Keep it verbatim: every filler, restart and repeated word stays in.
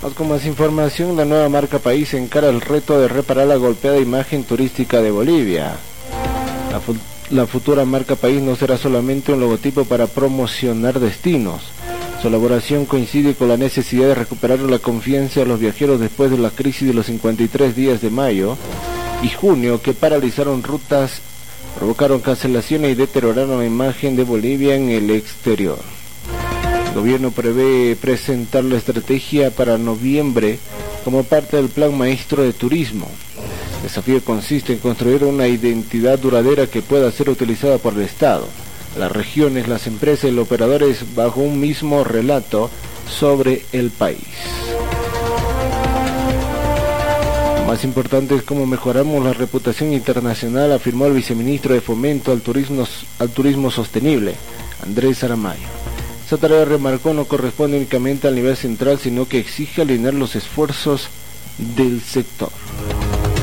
Vamos con más información. La nueva marca País encara el reto de reparar la golpeada imagen turística de Bolivia. La, fu la futura marca País no será solamente un logotipo para promocionar destinos. Su elaboración coincide con la necesidad de recuperar la confianza de los viajeros después de la crisis de los cincuenta y tres días de mayo y junio, que paralizaron rutas, provocaron cancelaciones y deterioraron la imagen de Bolivia en el exterior. El gobierno prevé presentar la estrategia para noviembre como parte del Plan Maestro de Turismo. El desafío consiste en construir una identidad duradera que pueda ser utilizada por el Estado, las regiones, las empresas y los operadores bajo un mismo relato sobre el país. Lo más importante es cómo mejoramos la reputación internacional, afirmó el viceministro de Fomento al Turismo, al Turismo Sostenible, Andrés Aramayo. Esta tarea, remarcó, no corresponde únicamente al nivel central, sino que exige alinear los esfuerzos del sector.